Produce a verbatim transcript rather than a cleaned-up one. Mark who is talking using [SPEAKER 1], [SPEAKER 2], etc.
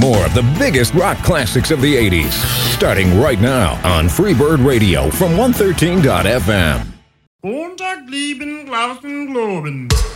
[SPEAKER 1] more of the biggest rock classics of the eighties. Starting right now on Freebird Radio from one thirteen dot f m.
[SPEAKER 2] Montag lieben Glauben Globen.